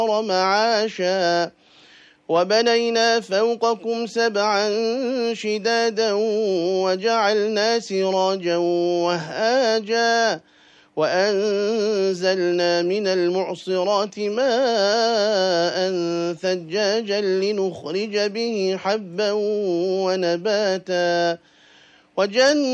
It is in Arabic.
معاشا وبنينا فوقكم سبعا شدادا وجعلنا سراجا وهاجا وأنزلنا من المعصرات ماء ثجاجا لنخرج به حبا ونباتا